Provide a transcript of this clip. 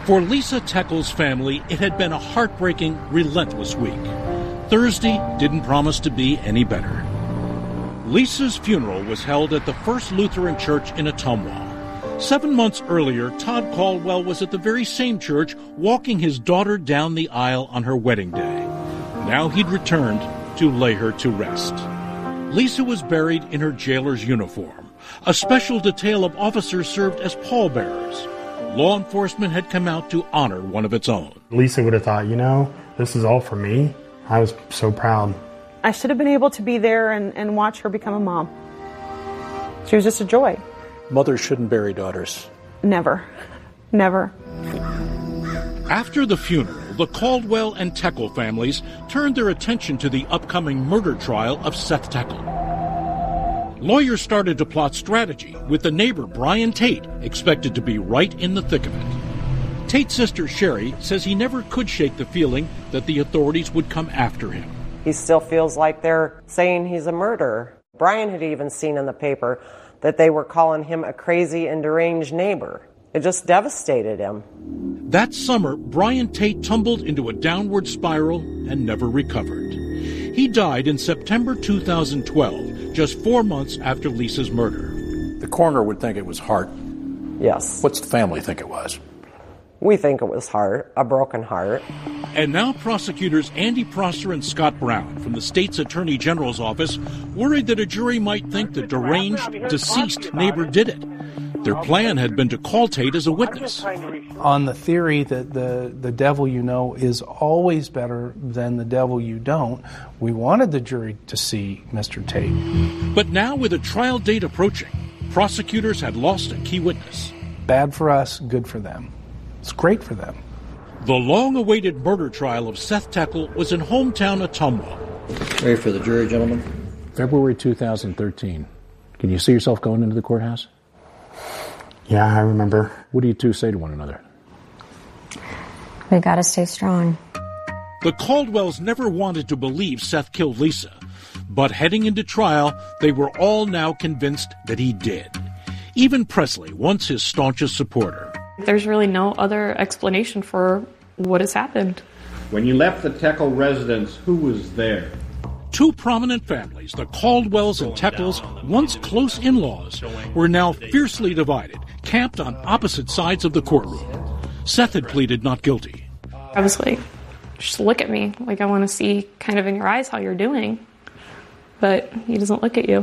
For Lisa Teckle's family, it had been a heartbreaking, relentless week. Thursday didn't promise to be any better. Lisa's funeral was held at the First Lutheran Church in Ottumwa. 7 months earlier, Todd Caldwell was at the very same church walking his daughter down the aisle on her wedding day. Now he'd returned to lay her to rest. Lisa was buried in her jailer's uniform. A special detail of officers served as pallbearers. Law enforcement had come out to honor one of its own. Lisa would have thought, this is all for me. I was so proud. I should have been able to be there and watch her become a mom. She was just a joy. Mothers shouldn't bury daughters. Never. Never. After the funeral, the Caldwell and Teckle families turned their attention to the upcoming murder trial of Seth Teckle. Lawyers started to plot strategy, with the neighbor Brian Tate expected to be right in the thick of it. Tate's sister Sherry says he never could shake the feeling that the authorities would come after him. He still feels like they're saying he's a murderer. Brian had even seen in the paper that they were calling him a crazy and deranged neighbor. It just devastated him. That summer, Brian Tate tumbled into a downward spiral and never recovered. He died in September 2012, just 4 months after Lisa's murder. The coroner would think it was heart. Yes. What's the family think it was? We think it was heart, a broken heart. And now prosecutors Andy Prosser and Scott Brown from the state's attorney general's office worried that a jury might think the deranged, deceased neighbor did it. Their plan had been to call Tate as a witness. On the theory that the devil you know is always better than the devil you don't, we wanted the jury to see Mr. Tate. But now with a trial date approaching, prosecutors had lost a key witness. Bad for us, good for them. It's great for them. The long-awaited murder trial of Seth Teckle was in hometown Ottumwa. Ready for the jury, gentlemen? February 2013. Can you see yourself going into the courthouse? Yeah, I remember. What do you two say to one another? We gotta stay strong. The Caldwells never wanted to believe Seth killed Lisa, but heading into trial, they were all now convinced that he did. Even Presley, once his staunchest supporter. There's really no other explanation for what has happened. When you left the Teckle residence, who was there? Two prominent families, the Caldwells and Teckles, once close in-laws, were now fiercely divided, camped on opposite sides of the courtroom. Seth had pleaded not guilty. I was like, just look at me. Like, I want to see kind of in your eyes how you're doing. But he doesn't look at you.